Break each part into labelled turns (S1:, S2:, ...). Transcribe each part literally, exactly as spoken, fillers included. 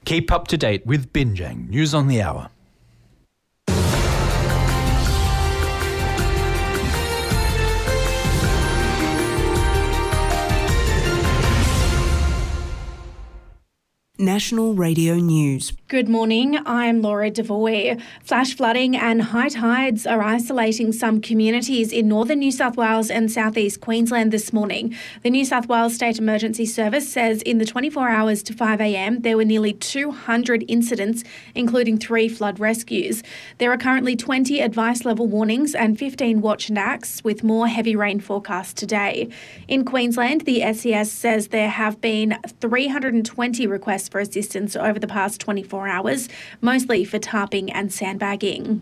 S1: Keep up to date with Binjang News on the Hour.
S2: National Radio News.
S3: Good morning, I'm Laura Devoy. Flash flooding and high tides are isolating some communities in northern New South Wales and southeast Queensland this morning. The New South Wales State Emergency Service says in the twenty-four hours to five a m there were nearly two hundred incidents, including three flood rescues. There are currently twenty advice level warnings and fifteen watch and acts, with more heavy rain forecast today. In Queensland, the S E S says there have been three hundred twenty requests for assistance over the past twenty-four hours, mostly for tarping and sandbagging.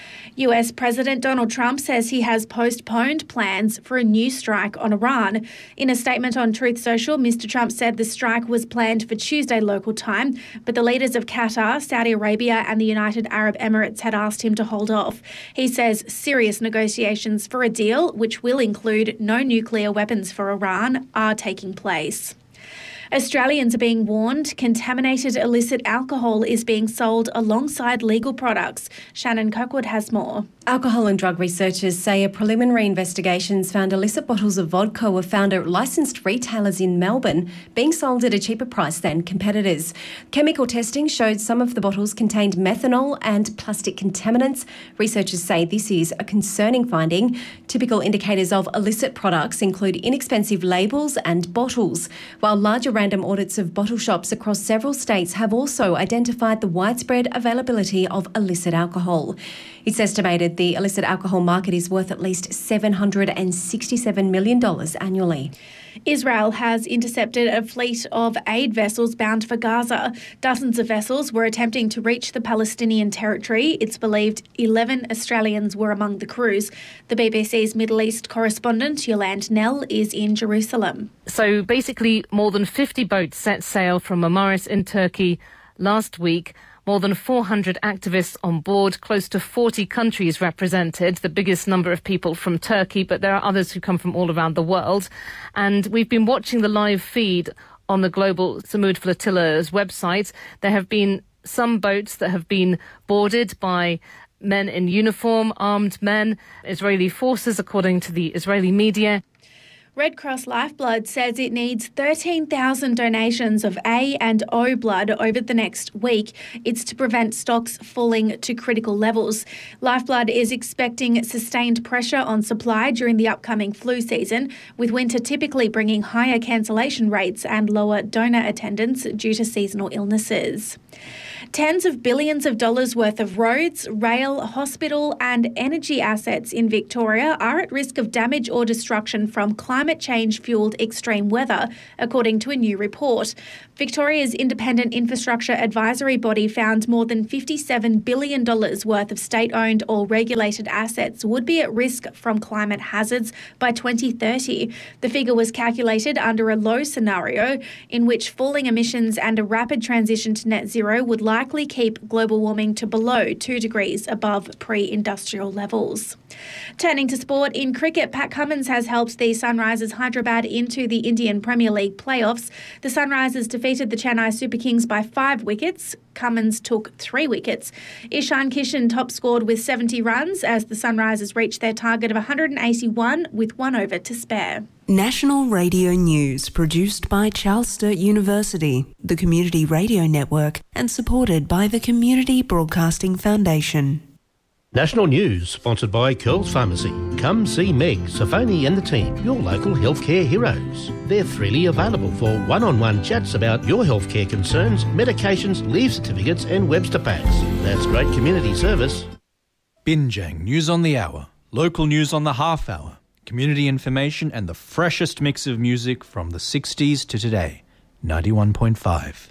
S3: U S President Donald Trump says he has postponed plans for a new strike on Iran. In a statement on Truth Social, Mister Trump said the strike was planned for Tuesday local time, but the leaders of Qatar, Saudi Arabia and the United Arab Emirates had asked him to hold off. He says serious negotiations for a deal, which will include no nuclear weapons for Iran, are taking place. Australians are being warned contaminated illicit alcohol is being sold alongside legal products. Shannon Kirkwood has more.
S4: Alcohol and drug researchers say a preliminary investigations found illicit bottles of vodka were found at licensed retailers in Melbourne being sold at a cheaper price than competitors. Chemical testing showed some of the bottles contained methanol and plastic contaminants. Researchers say this is a concerning finding. Typical indicators of illicit products include inexpensive labels and bottles, while larger random audits of bottle shops across several states have also identified the widespread availability of illicit alcohol. It's estimated the illicit alcohol market is worth at least seven hundred sixty-seven million dollars annually.
S3: Israel has intercepted a fleet of aid vessels bound for Gaza. Dozens of vessels were attempting to reach the Palestinian territory. It's believed eleven Australians were among the crews. The B B C's Middle East correspondent, Yolande Nell, is in Jerusalem.
S5: So basically, more than fifty boats set sail from Marmaris in Turkey last week. More than four hundred activists on board, close to forty countries represented, the biggest number of people from Turkey, but there are others who come from all around the world. And we've been watching the live feed on the Global Samud Flotilla's website. There have been some boats that have been boarded by men in uniform, armed men, Israeli forces, according to the Israeli media.
S3: Red Cross Lifeblood says it needs thirteen thousand donations of A and O blood over the next week. It's to prevent stocks falling to critical levels. Lifeblood is expecting sustained pressure on supply during the upcoming flu season, with winter typically bringing higher cancellation rates and lower donor attendance due to seasonal illnesses. Tens of billions of dollars worth of roads, rail, hospital and energy assets in Victoria are at risk of damage or destruction from climate change-fuelled extreme weather, according to a new report. Victoria's independent infrastructure advisory body found more than fifty-seven billion dollars worth of state-owned or regulated assets would be at risk from climate hazards by twenty thirty. The figure was calculated under a low scenario in which falling emissions and a rapid transition to net zero would likely keep global warming to below two degrees above pre-industrial levels. Turning to sport, in cricket, Pat Cummins has helped the Sunrisers Hyderabad into the Indian Premier League playoffs. The Sunrisers defeated the Chennai Super Kings by five wickets. Cummins took three wickets. Ishan Kishan top scored with seventy runs as the Sunrisers reached their target of one hundred eighty-one with one over to spare.
S2: National Radio News, produced by Charles Sturt University, the Community Radio Network, and supported by the Community Broadcasting Foundation.
S6: National News, sponsored by Curls Pharmacy. Come see Meg, Safoni and the team, your local healthcare heroes. They're freely available for one-on-one chats about your healthcare concerns, medications, leave certificates and Webster packs. That's great community service.
S1: Binjang News on the Hour, local news on the half hour, community information and the freshest mix of music from the sixties to today. ninety-one point five.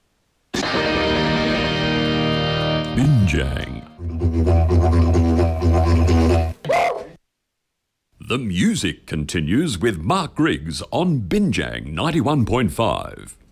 S7: Binjang. The music continues with Mark Griggs on Binjang ninety-one point five.